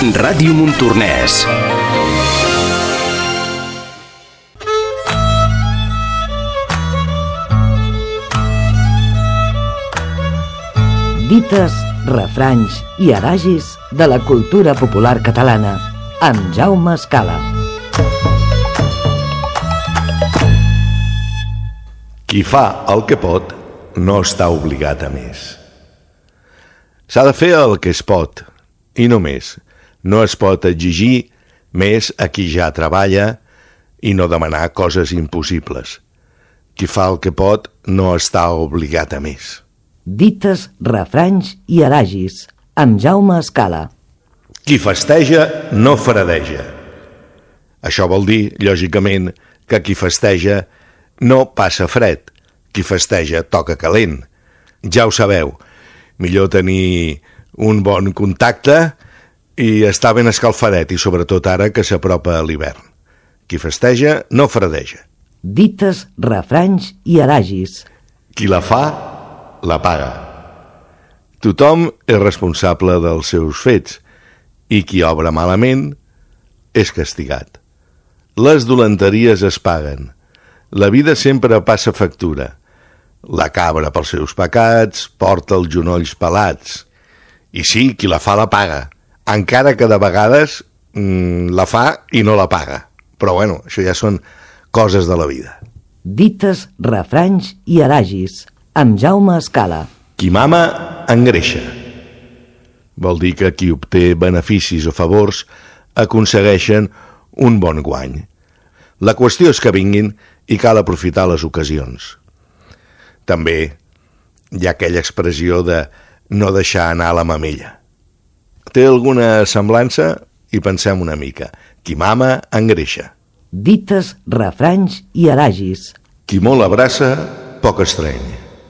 Ràdio Montornès. Dites, refranys i adagis de la cultura popular catalana, amb Jaume Escala. Qui fa el que pot no està obligat a més. S'ha de fer el que es pot, i no més. No es pot exigir més a qui ja treballa i no demanar coses impossibles. Qui fa el que pot no està obligat a més. Dites, refranys i adagis, amb Jaume Escala. Qui festeja no fradeja. Això vol dir, lògicament, que qui festeja no passa fred. Qui festeja toca calent. Ja ho sabeu, millor tenir un bon contacte i estar ben escalfadet, i sobretot ara que s'apropa l'hivern. Qui festeja no fradeja. Dites, refranys i adagis. Qui la fa, la paga. Tothom és responsable dels seus fets, i qui obra malament és castigat. Les dolenteries es paguen. La vida sempre passa factura. La cabra pels seus pecats porta els genolls pelats. I sí, qui la fa la paga, encara que de vegades la fa i no la paga. Però bueno, això ja són coses de la vida. Dites, refranys i adagis, amb Jaume Escala. Qui mama, engreixa. Vol dir que qui obté beneficis o favors aconsegueixen un bon guany. La qüestió és que vinguin i cal aprofitar les ocasions. També hi ha aquella expressió de no deixar anar la mamella. Té alguna semblança? I pensem una mica. Qui mama, engreixa. Dites, refranys i adagis. Qui molt abraça, poc estreny.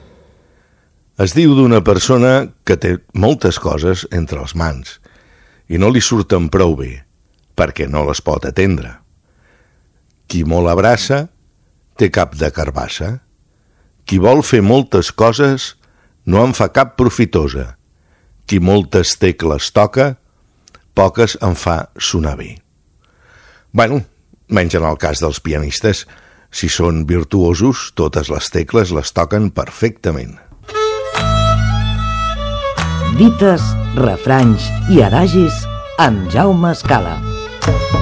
Es diu d'una persona que té moltes coses entre les mans i no li surten prou bé perquè no les pot atendre. Qui molt abraça té cap de carbassa. Qui vol fer moltes coses no en fa cap profitosa. Qui moltes tecles toca, poques en fa sonar bé. Bueno, menys en el cas dels pianistes. Si són virtuosos, totes les tecles les toquen perfectament. Dites, refranys i adagis amb Jaume Escala.